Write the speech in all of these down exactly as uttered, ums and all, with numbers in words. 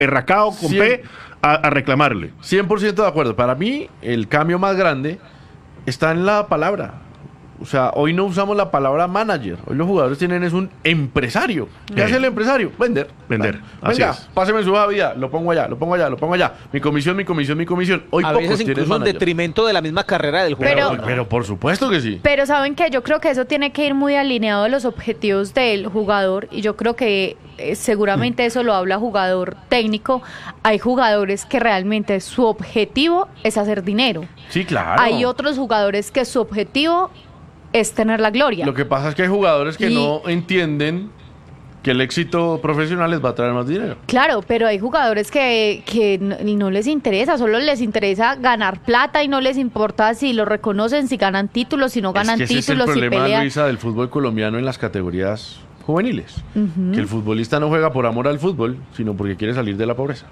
Erracao con P a, a reclamarle. cien por ciento de acuerdo. Para mí, el cambio más grande está en la palabra. O sea, hoy no usamos la palabra manager. Hoy los jugadores tienen es un empresario. ¿Qué Eh. hace el empresario? Vender. Vender. Vale. Así Venga, es. páseme su vida, lo pongo allá, lo pongo allá, lo pongo allá. Mi comisión, mi comisión, mi comisión. Hoy A pocos veces tienen incluso en manager. detrimento de la misma carrera del Pero, jugador. pero por supuesto que sí. Pero saben que yo creo que eso tiene que ir muy alineado a los objetivos del jugador y yo creo que eh, seguramente eso lo habla jugador técnico. Hay jugadores que realmente su objetivo es hacer dinero. Sí, claro. Hay otros jugadores que su objetivo es tener la gloria. Lo que pasa es que hay jugadores que Y- no entienden que el éxito profesional les va a traer más dinero. Claro, pero hay jugadores que, que no, y no les interesa, solo les interesa ganar plata y no les importa si lo reconocen, si ganan títulos, si no ganan es que ese títulos, es el si problema, pelean. Luisa, del fútbol colombiano en las categorías juveniles. Ujú. Que el futbolista no juega por amor al fútbol, sino porque quiere salir de la pobreza.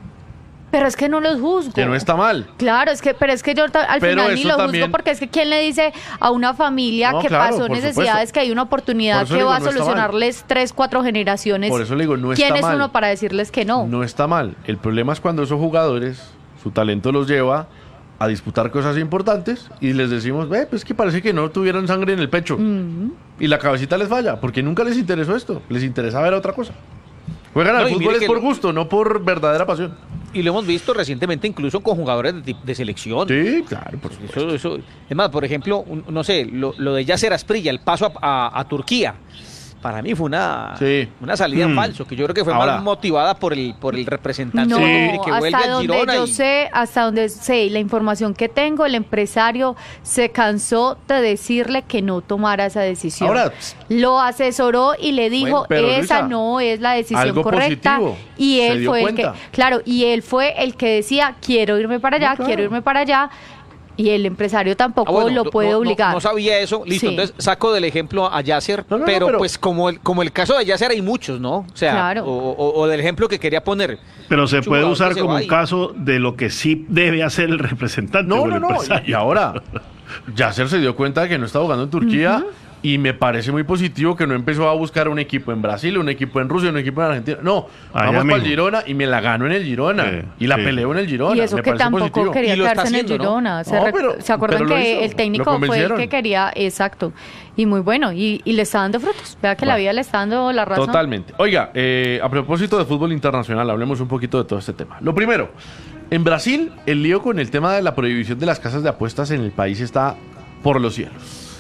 Pero es que no los juzgo. Que no está mal. Claro, es que, pero es que yo ta- al Pero final ni eso lo también- juzgo porque es que quién le dice a una familia No, que claro, pasó por necesidades supuesto. que hay una Por oportunidad eso que digo, va a no está mal. solucionarles tres, cuatro generaciones. Por eso le digo, no está ¿Quién es mal. uno para decirles que no? No está mal. El problema es cuando esos jugadores, su talento los lleva a disputar cosas importantes y les decimos, ve, pues que parece que no tuvieron sangre en el pecho. Mm. Y la cabecita les falla, porque nunca les interesó esto. Les interesa ver otra cosa. Juegan No, al y mire fútbol es que por lo- gusto, no por verdadera pasión. Y lo hemos visto recientemente incluso con jugadores de, ti- de selección. Sí, claro, por supuesto. Eso, eso, es más, por ejemplo, un- no sé, lo, lo de Yasser Asprilla, el paso a, a- a Turquía, para mí fue una, Sí. una salida en Mm. falso, que yo creo que fue Ahora. más motivada por el, por el representante No, de que vuelve hasta al donde Girona. yo y- sé, hasta donde sé, la información que tengo, el empresario se cansó de decirle que no tomara esa decisión. Ahora, lo asesoró y le dijo, Bueno, pero, esa Luisa, no es la decisión algo correcta. positivo, Y se él dio fue el cuenta. que, claro, y él fue el que decía, quiero irme para allá, No, claro. quiero irme para allá. Y el empresario tampoco Ah, bueno, lo no- puede no, obligar. No, sabía eso, listo, Sí. entonces saco del ejemplo a Yasser, No, no, no, pero, pero- pues como el, como el caso de Yasser hay muchos, ¿no? O sea, Claro. o, o- o del ejemplo que quería poner. Pero se Mucho puede jugador usar que se como va un y- caso de lo que sí debe hacer el representante. no, o el no, no. empresario. Y ahora, Yasser se dio cuenta de que no está jugando en Turquía. Y me parece muy positivo que no empezó a buscar un equipo en Brasil, un equipo en Rusia, un equipo en Argentina. No, Allá vamos para el mismo. Girona y me la gano en el Girona. Sí, y la sí. peleo en el Girona. Y eso me que parece tampoco positivo. quería Y lo está quedarse en el haciendo, ¿no? Girona. ¿Se, No, rec- pero- ¿se acuerdan pero lo que hizo, el lo técnico fue el convencieron. que quería? Exacto. Y muy bueno. Y, y le está dando frutos. Vea que la Bueno. vida le está dando la razón. Totalmente. Oiga, eh, a propósito de fútbol internacional, hablemos un poquito de todo este tema. Lo primero, en Brasil, el lío con el tema de la prohibición de las casas de apuestas en el país está por los cielos.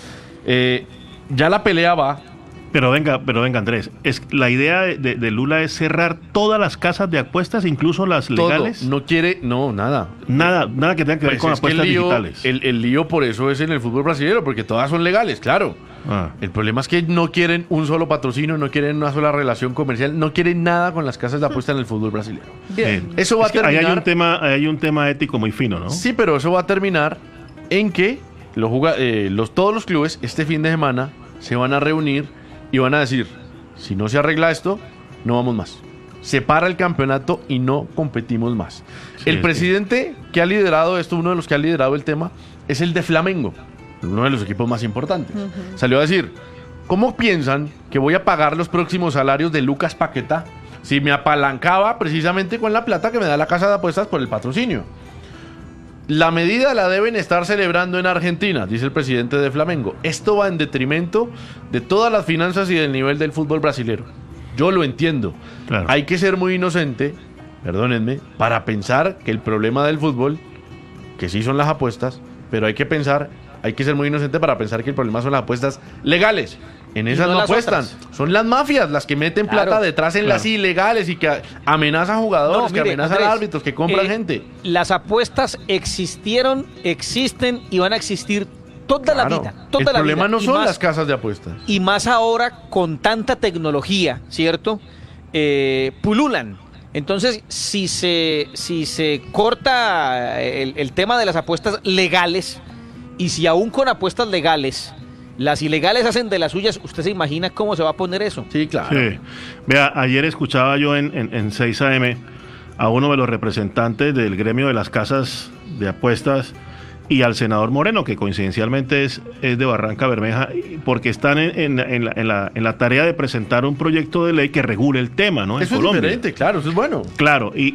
Eh, ya la pelea va. Pero venga, pero venga, Andrés, es la idea de, de- de Lula es cerrar todas las casas de apuestas, incluso las todo. legales. No quiere, no, nada. Nada, nada que tenga que ver Pues con es que el apuestas lío, digitales. El, el lío por eso es en el fútbol brasileño, porque todas son legales, claro. Ah. El problema es que no quieren un solo patrocinio, no quieren una sola relación comercial, no quieren nada con las casas de apuesta en el fútbol brasileño. Bien. Eso va Es que a ahí hay terminar- un tema, ahí hay un tema ético muy fino, ¿no? Sí, pero eso va a terminar en que los, juga- eh, los, todos los clubes este fin de semana se van a reunir y van a decir, si no se arregla esto, no vamos más. Se para el campeonato y no competimos más. Sí, el sí. presidente que ha liderado esto, uno de los que ha liderado el tema, es el de Flamengo, uno de los equipos más importantes. Salió a decir, ¿cómo piensan que voy a pagar los próximos salarios de Lucas Paquetá si me apalancaba precisamente con la plata que me da la casa de apuestas por el patrocinio? La medida la deben estar celebrando en Argentina, dice el presidente de Flamengo. Esto va en detrimento de todas las finanzas y del nivel del fútbol brasilero. Yo lo entiendo. Claro. Hay que ser muy inocente, perdónenme, para pensar que el problema del fútbol, que sí son las apuestas, pero hay que pensar, hay que ser muy inocente para pensar que el problema son las apuestas legales. En esas no no, las apuestan. otras. Son las mafias las que meten Claro, plata detrás en claro. las ilegales y que a- amenazan jugadores, No, que mire, amenazan Andrés, árbitros, que compran eh, gente. Las apuestas existieron, existen y van a existir toda la Claro. vida. Toda el la problema vida. no Y son más- las casas de apuestas. Y más ahora con tanta tecnología, ¿cierto? Eh, pululan. Entonces, si se, si se corta el, el tema de las apuestas legales, y si aún con apuestas legales, las ilegales hacen de las suyas, ¿usted se imagina cómo se va a poner eso? Sí, claro. Sí. Vea, ayer escuchaba yo en, en, en seis A M a uno de los representantes del gremio de las casas de apuestas y al senador Moreno, que coincidencialmente es, es de Barranca Bermeja, porque están en, en, en, la, en, la, en la tarea de presentar un proyecto de ley que regule el tema, ¿no? En Eso es Colombia. diferente, claro, eso es bueno. Claro, y,